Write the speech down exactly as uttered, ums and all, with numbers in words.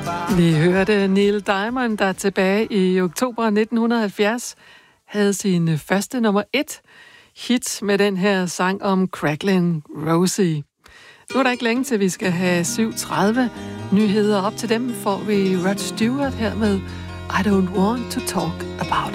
Vi hørte Neil Diamond, der tilbage i oktober nitten halvfjerds havde sin første nummer et hit med den her sang om Cracklin' Rosie. Nu er der ikke længe til, vi skal have syv tredive nyheder. Op til dem får vi Rod Stewart her med I Don't Want to Talk About